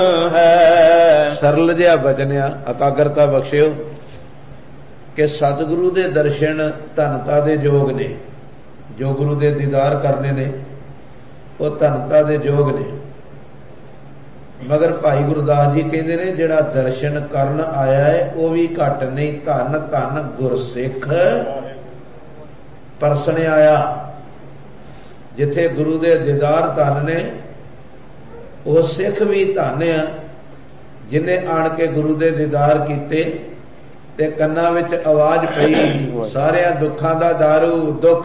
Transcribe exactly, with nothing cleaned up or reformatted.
ਹੈ। ਸਰਲ ਜਿਹਾ ਬਚਨਿਆ ਇਕਾਗਰਤਾ ਬਖਸ਼ਿਓ ਕਿ ਸਤਿਗੁਰੂ ਦੇ ਦਰਸ਼ਨ ਧਨਤਾ ਦੇ ਯੋਗ ਨੇ। ਜੋ ਗੁਰੂ ਦੇ ਦੀਦਾਰ ਕਰਨੇ ਨੇ ਉਹ ਧਨਤਾ ਦੇ ਯੋਗ ਨੇ। ਮਗਰ ਭਾਈ ਗੁਰਦਾਸ ਜੀ ਕਹਿੰਦੇ ਨੇ ਜਿਹੜਾ ਦਰਸ਼ਨ ਕਰਨ ਆਇਆ ਹੈ ਉਹ ਵੀ ਘੱਟ ਨਹੀਂ। ਧਨ ਧਨ ਗੁਰਸਿੱਖ ਪਰਸਣ ਆਇਆ। ਜਿੱਥੇ ਗੁਰੂ ਦੇ ਦੀਦਾਰ ਧਨ ਨੇ ਉਹ ਸਿੱਖ ਵੀ ਧਨ ਆ ਜਿਹਨੇ ਆਣ ਕੇ ਗੁਰੂ ਦੇ ਦੀਦਾਰ ਕੀਤੇ ਤੇ ਕੰਨਾਂ ਵਿੱਚ ਆਵਾਜ਼ ਪਈ ਸਾਰਿਆਂ ਦੁੱਖਾਂ ਦਾ ਦਾਰੂ ਦੁੱਖ